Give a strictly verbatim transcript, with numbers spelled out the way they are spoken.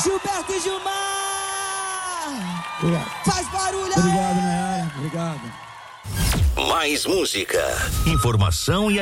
Gilberto e Gilmar! Obrigado. Faz barulho! Obrigado, Nayara. Obrigado. Mais música, informação e